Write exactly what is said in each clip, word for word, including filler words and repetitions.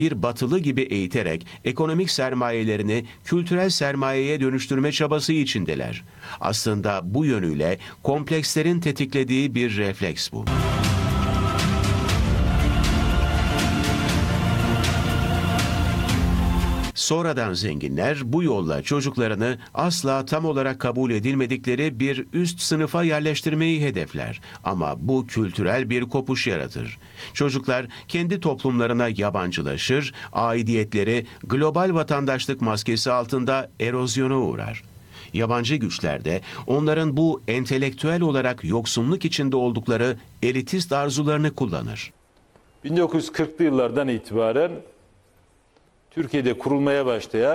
bir batılı gibi eğiterek ekonomik sermayelerini kültürel sermayeye dönüştürme çabası içindeler. Aslında bu yönüyle komplekslerin tetiklediği bir refleks bu. Sonradan zenginler bu yolla çocuklarını asla tam olarak kabul edilmedikleri bir üst sınıfa yerleştirmeyi hedefler. Ama bu kültürel bir kopuş yaratır. Çocuklar kendi toplumlarına yabancılaşır, aidiyetleri global vatandaşlık maskesi altında erozyona uğrar. Yabancı güçler de onların bu entelektüel olarak yoksunluk içinde oldukları elitist arzularını kullanır. bin dokuz yüz kırklı yıllardan itibaren Türkiye'de kurulmaya başlayan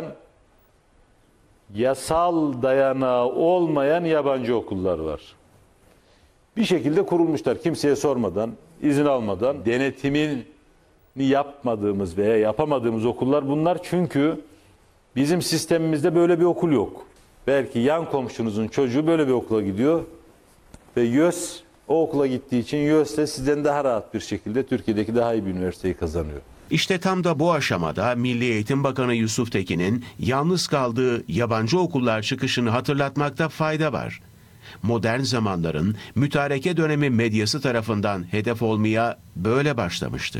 yasal dayanağı olmayan yabancı okullar var. Bir şekilde kurulmuşlar kimseye sormadan, izin almadan, denetimini yapmadığımız veya yapamadığımız okullar bunlar. Çünkü bizim sistemimizde böyle bir okul yok. Belki yan komşunuzun çocuğu böyle bir okula gidiyor ve YÖS o okula gittiği için YÖS de sizden daha rahat bir şekilde Türkiye'deki daha iyi bir üniversiteyi kazanıyor. İşte tam da bu aşamada Milli Eğitim Bakanı Yusuf Tekin'in yalnız kaldığı yabancı okullar çıkışını hatırlatmakta fayda var. Modern zamanların mütareke dönemi medyası tarafından hedef olmaya böyle başlamıştı.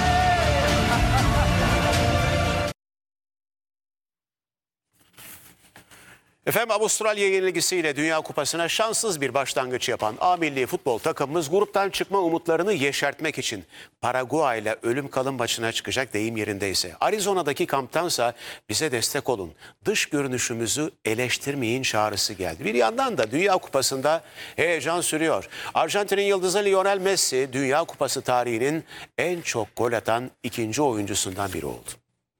Efendim, Avustralya yenilgisiyle Dünya Kupası'na şanssız bir başlangıç yapan A milli futbol takımımız gruptan çıkma umutlarını yeşertmek için Paraguay ile ölüm kalım maçına çıkacak, deyim yerindeyse. Arizona'daki kamptansa bize destek olun, dış görünüşümüzü eleştirmeyin çağrısı geldi. Bir yandan da Dünya Kupası'nda heyecan sürüyor. Arjantin'in yıldızı Lionel Messi Dünya Kupası tarihinin en çok gol atan ikinci oyuncusundan biri oldu.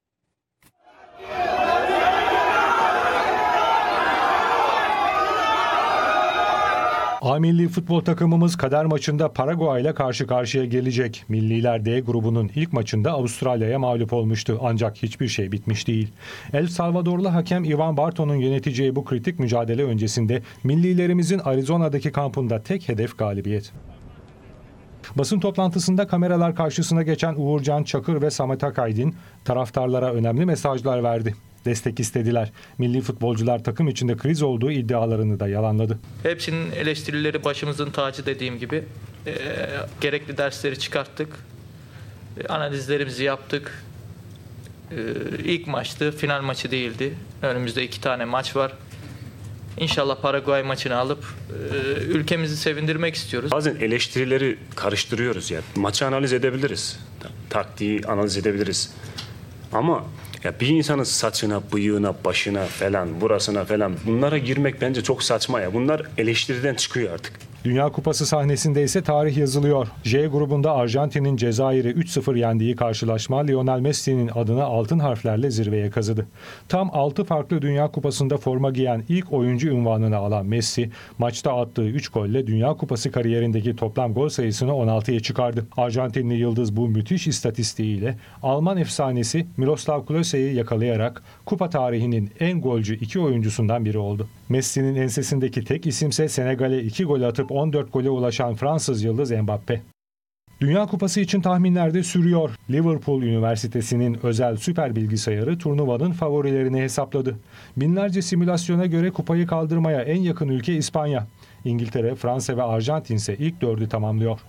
A milli futbol takımımız kader maçında Paraguay ile karşı karşıya gelecek. Milliler D grubunun ilk maçında Avustralya'ya mağlup olmuştu. Ancak hiçbir şey bitmiş değil. El Salvadorlu hakem Ivan Barton'un yöneteceği bu kritik mücadele öncesinde millilerimizin Arizona'daki kampında tek hedef galibiyet. Basın toplantısında kameralar karşısına geçen Uğurcan Çakır ve Samet Akaydın taraftarlara önemli mesajlar verdi. Destek istediler. Milli futbolcular takım içinde kriz olduğu iddialarını da yalanladı. Hepsinin eleştirileri başımızın tacı, dediğim gibi. E, gerekli dersleri çıkarttık. E, analizlerimizi yaptık. E, ilk maçtı, final maçı değildi. Önümüzde iki tane maç var. İnşallah Paraguay maçını alıp e, ülkemizi sevindirmek istiyoruz. Bazen eleştirileri karıştırıyoruz ya. Maçı analiz edebiliriz. Taktiği analiz edebiliriz. Ama ya bir insanın saçına, bıyığına, başına falan, burasına falan bunlara girmek bence çok saçma ya. Bunlar eleştiriden çıkıyor artık. Dünya Kupası sahnesinde ise tarih yazılıyor. J grubunda Arjantin'in Cezayir'i üç sıfır yendiği karşılaşma Lionel Messi'nin adını altın harflerle zirveye kazıdı. Tam altı farklı Dünya Kupası'nda forma giyen ilk oyuncu unvanını alan Messi, maçta attığı üç golle Dünya Kupası kariyerindeki toplam gol sayısını on altıya çıkardı. Arjantinli yıldız bu müthiş istatistiğiyle Alman efsanesi Miroslav Klose'yi yakalayarak kupa tarihinin en golcü iki oyuncusundan biri oldu. Messi'nin ensesindeki tek isimse Senegal'e iki gol atıp on dört gole ulaşan Fransız yıldız Mbappe. Dünya Kupası için tahminler de sürüyor. Liverpool Üniversitesi'nin özel süper bilgisayarı turnuvanın favorilerini hesapladı. Binlerce simülasyona göre kupayı kaldırmaya en yakın ülke İspanya. İngiltere, Fransa ve Arjantin ise ilk dördü tamamlıyor.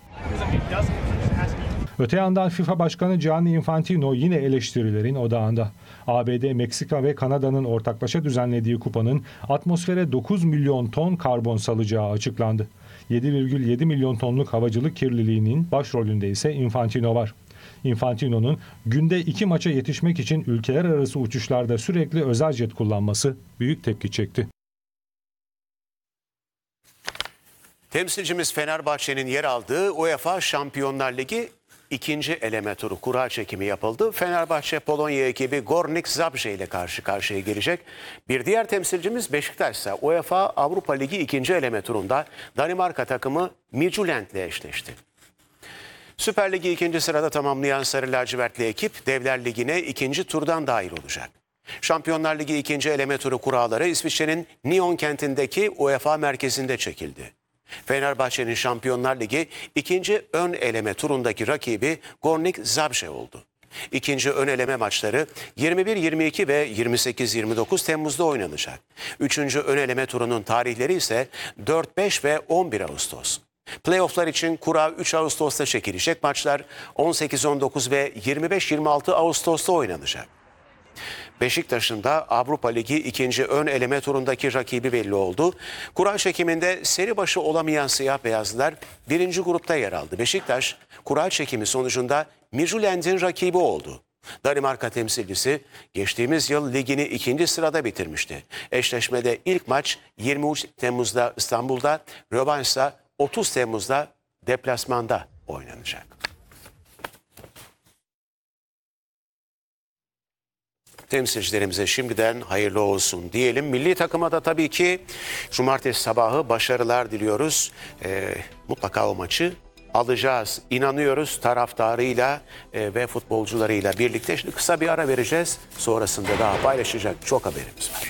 Öte yandan FIFA Başkanı Gianni Infantino yine eleştirilerin odağında. A B D, Meksika ve Kanada'nın ortaklaşa düzenlediği kupanın atmosfere dokuz milyon ton karbon salacağı açıklandı. yedi virgül yedi milyon tonluk havacılık kirliliğinin başrolünde ise Infantino var. Infantino'nun günde iki maça yetişmek için ülkeler arası uçuşlarda sürekli özel jet kullanması büyük tepki çekti. Temsilcimiz Fenerbahçe'nin yer aldığı UEFA Şampiyonlar Ligi ikinci eleme turu kura çekimi yapıldı. Fenerbahçe Polonya ekibi Górnik Zabrze ile karşı karşıya gelecek. Bir diğer temsilcimiz Beşiktaş ise UEFA Avrupa Ligi ikinci eleme turunda Danimarka takımı Midtjylland ile eşleşti. Süper Ligi ikinci sırada tamamlayan Sarı Lacivertli ekip Devler Ligi'ne ikinci turdan dahil olacak. Şampiyonlar Ligi ikinci eleme turu kuraları İsviçre'nin Nyon kentindeki UEFA merkezinde çekildi. Fenerbahçe'nin Şampiyonlar Ligi ikinci ön eleme turundaki rakibi Górnik Zabrze oldu. İkinci ön eleme maçları yirmi bir yirmi iki ve yirmi sekiz yirmi dokuz Temmuz'da oynanacak. Üçüncü ön eleme turunun tarihleri ise dört beş ve on bir Ağustos. Playoff'lar için kura üç Ağustos'ta çekilecek, maçlar on sekiz on dokuz ve yirmi beş yirmi altı Ağustos'ta oynanacak. Beşiktaş'ın da Avrupa Ligi ikinci ön eleme turundaki rakibi belli oldu. Kura çekiminde seri başı olamayan siyah beyazlılar birinci grupta yer aldı. Beşiktaş kura çekimi sonucunda Midtjylland'in rakibi oldu. Danimarka temsilcisi geçtiğimiz yıl ligini ikinci sırada bitirmişti. Eşleşmede ilk maç yirmi üç Temmuz'da İstanbul'da, rövanşsa otuz Temmuz'da deplasmanda oynanacak. Temsilcilerimize şimdiden hayırlı olsun diyelim. Milli takıma da tabii ki cumartesi sabahı başarılar diliyoruz. Ee, mutlaka o maçı alacağız. İnanıyoruz taraftarıyla e, ve futbolcularıyla birlikte. Şimdi kısa bir ara vereceğiz. Sonrasında daha paylaşacak çok haberimiz var.